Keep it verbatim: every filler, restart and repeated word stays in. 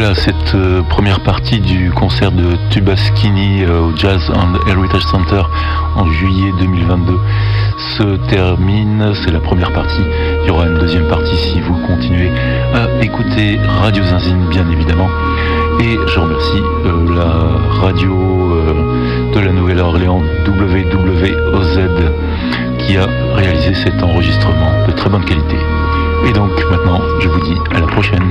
Voilà, cette euh, première partie du concert de Tubaschini euh, au Jazz and Heritage Center en juillet deux mille vingt-deux se termine. C'est la première partie. Il y aura une deuxième partie si vous continuez à écouter Radio Zinzine, bien évidemment. Et je remercie euh, la radio euh, de la Nouvelle-Orléans W W O Z qui a réalisé cet enregistrement de très bonne qualité. Et donc maintenant, je vous dis à la prochaine.